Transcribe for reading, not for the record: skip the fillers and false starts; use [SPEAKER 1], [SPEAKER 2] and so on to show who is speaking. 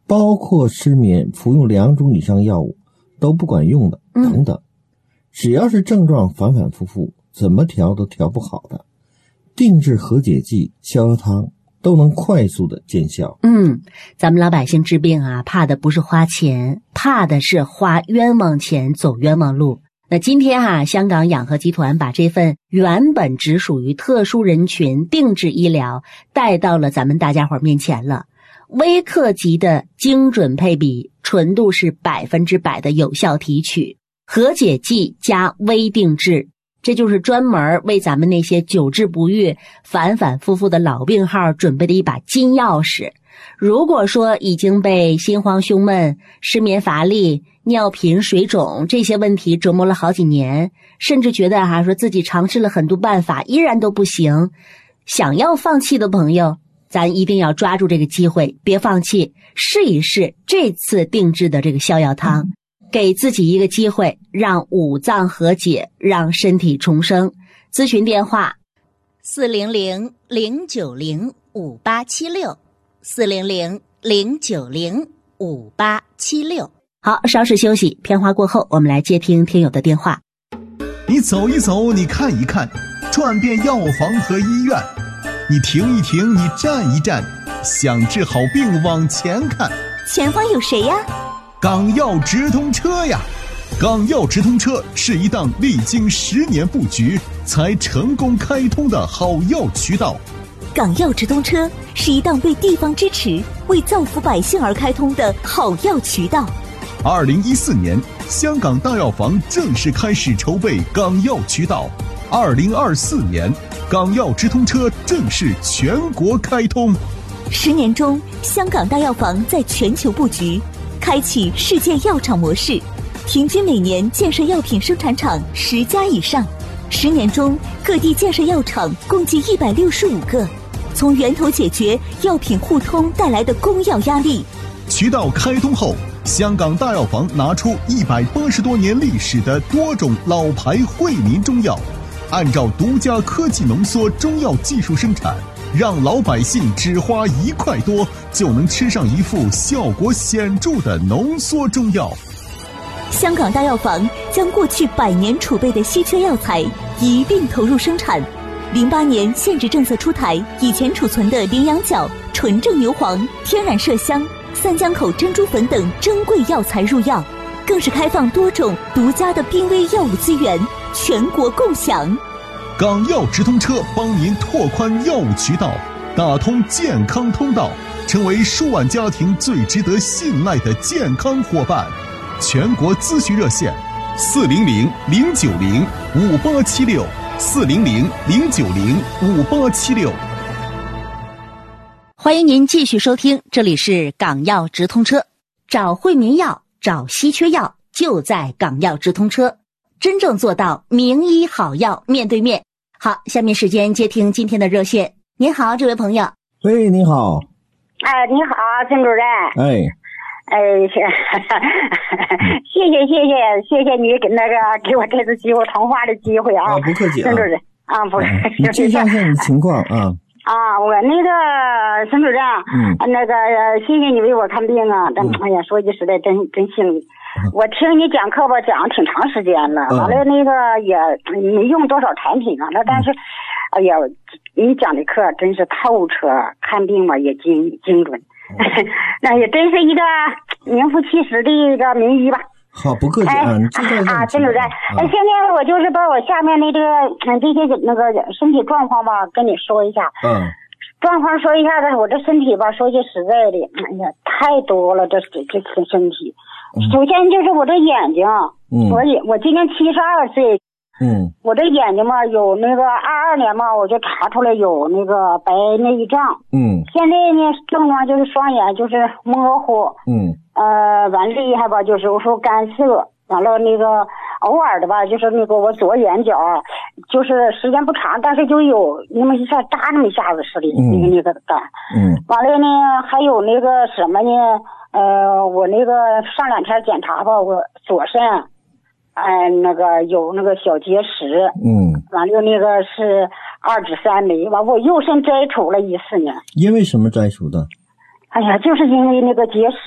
[SPEAKER 1] 包括失眠服用2种以上药物都不管用的等等。只要是症状反反复复，怎么调都调不好的，定制和解剂、逍遥汤都能快速的见效。
[SPEAKER 2] 咱们老百姓治病啊，怕的不是花钱，怕的是花冤枉钱走冤枉路。那今天香港养和集团把这份原本只属于特殊人群定制医疗带到了咱们大家伙面前了。微克级的精准配比，纯度是100%的有效提取，和解剂加微定制，这就是专门为咱们那些久治不愈、反反复复的老病号准备的一把金钥匙。如果说已经被心慌胸闷、失眠乏力、尿频水肿这些问题折磨了好几年，甚至觉得说自己尝试了很多办法依然都不行，想要放弃的朋友，咱一定要抓住这个机会，别放弃，试一试这次定制的这个逍遥汤，给自己一个机会，让五脏和解，让身体重生。咨询电话400-090-5876，400-090-5876。好，稍事休息，片花过后，我们来接听听友的电话。
[SPEAKER 3] 你走一走，你看一看，转遍药房和医院，你停一停，你站一站，想治好病往前看。
[SPEAKER 4] 前方有谁呀？
[SPEAKER 3] 港药直通车呀！港药直通车是一档历经10年布局才成功开通的好药渠道。
[SPEAKER 4] 港药直通车是一档为地方支持、为造福百姓而开通的好药渠道。
[SPEAKER 3] 2014年，香港大药房正式开始筹备港药渠道。2024年，港药直通车正式全国开通。
[SPEAKER 4] 10年中，香港大药房在全球布局，开启世界药厂模式，平均每年建设药品生产厂10家以上。10年中，各地建设药厂共计165个，从源头解决药品互通带来的供药压力。
[SPEAKER 3] 渠道开通后，香港大药房拿出180多年历史的多种老牌惠民中药，按照独家科技浓缩中药技术生产，让老百姓只花1块多就能吃上一副效果显著的浓缩中药。
[SPEAKER 4] 香港大药房将过去100年储备的稀缺药材一并投入生产。08年限制政策出台，以前储存的羚羊角、纯正牛黄、天然麝香、三江口珍珠粉等珍贵药材入药，更是开放多种独家的濒危药物资源，全国共享。
[SPEAKER 3] 港药直通车帮您拓宽药物渠道，打通健康通道，成为数万家庭最值得信赖的健康伙伴。全国咨询热线400-090-5876，400-090-5876。
[SPEAKER 2] 欢迎您继续收听，这里是港药直通车，找惠民药，找稀缺药，就在港药直通车，真正做到名医好药面对面。好，下面时间接听今天的热线。您好，这位朋友。
[SPEAKER 1] 喂，你好。
[SPEAKER 5] 你好，陈主任。谢谢你给我这次机会通话的机会啊！
[SPEAKER 1] 不客气啊，
[SPEAKER 5] 陈主任不是。
[SPEAKER 1] 你介绍一下你的情况啊。
[SPEAKER 5] 我陈主任，谢谢你为我看病啊！说句实在，真幸运。我听你讲课吧，讲了挺长时间了，完了也没用多少产品啊，但是，你讲的课真是透彻，看病嘛也精准。那也真是一个名副其实的一个名医吧。
[SPEAKER 1] 好，不客气
[SPEAKER 5] 陈主任，现在我就是把我下面这些身体状况吧跟你说一下。状况说一下子，我这身体吧，说句实在的，太多了，这身体。首先就是我这眼睛，我今年72岁。我这眼睛嘛，有22年嘛，我就查出来有白内障。现在呢，症状就是双眼就是模糊。完厉害吧，就是有时候干涩。完了偶尔的吧，就是我左眼角，就是时间不长，但是就有那么一下扎那么一下子似的，干。完了呢，还有什么呢？我上2天检查吧，我左肾。有小结石，完了是2指3枚，完我右肾摘除了14年。
[SPEAKER 1] 因为什么摘除的？
[SPEAKER 5] 就是因为结石